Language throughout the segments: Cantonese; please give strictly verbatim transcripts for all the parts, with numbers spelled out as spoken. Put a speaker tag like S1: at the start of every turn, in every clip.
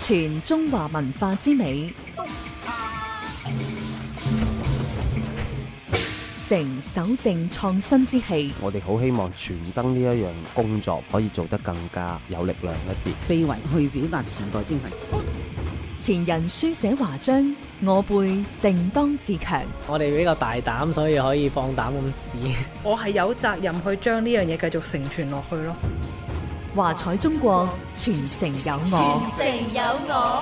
S1: 傳中華文化之美，成守正創新之氣。
S2: 我哋好希望傳燈呢一樣工作可以做得更加有力量一啲，
S3: 非遺去表達時代精神。
S1: 前人書寫華章，我輩定當自強。
S4: 我哋比較大膽，所以可以放膽咁試。
S5: 我係有責任去將呢樣嘢繼續承傳落去咯。
S1: 華彩中國，傳承有我。
S6: 傳承有我。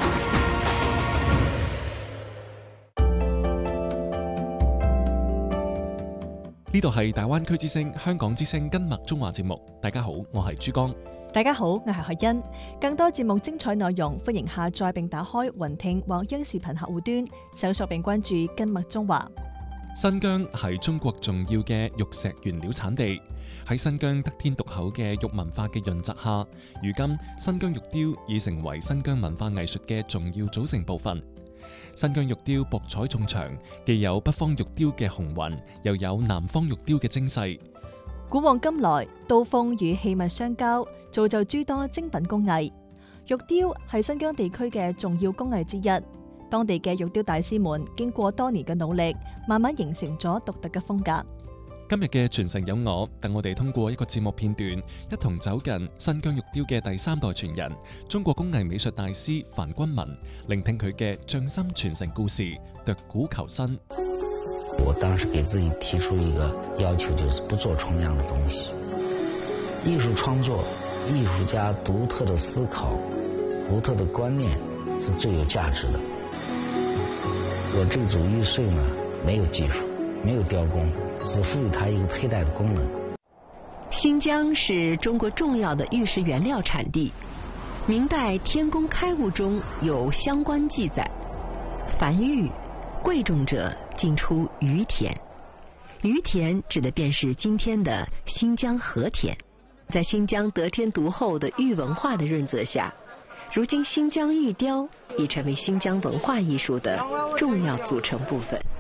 S7: 呢度係大灣區之聲、香港之聲跟麥中華節目。大家好，我係珠江。
S8: 大家好，我係海欣。更多節目精彩內容，歡迎下載並打開雲聽或央視頻客戶端，搜索並關注跟麥中華。
S7: 新疆係中國重要嘅玉石原料產地。喺新疆得天獨厚嘅玉文化嘅潤澤下，如今新疆玉雕已成為新疆文化藝術嘅重要組成部分。新疆玉雕博彩眾長，既有北方玉雕嘅雄渾，又有南方玉雕嘅精細。
S8: 古往今來，刀鋒與器物相交，造就諸多精品工藝。玉雕係新疆地區嘅重要工藝之一。當地嘅玉雕大師們經過多年嘅努力，慢慢形成咗獨特嘅風格。
S7: 今日嘅傳承有我，等我哋通過一個節目片段，一同走近新疆玉雕嘅第三代傳人，中國工藝美術大師樊君文，聆聽佢嘅匠心傳承故事，奪古求新。
S9: 我當時給自己提出一個要求，就是不做重樣的東西。藝術創作，藝術家獨特的思考，獨特的觀念是最有價值的。我這組玉穗呢，沒有技術，沒有雕工，只賦予它一個佩戴的功能。
S10: 新疆是中國重要的玉石原料產地。明代《天工開物》中有相關記載：凡玉貴重者，進出於田。於田指的便是今天的新疆和田。在新疆得天獨厚的玉文化的潤澤下，如今新疆玉雕已成為新疆文化藝術的重要組成部分。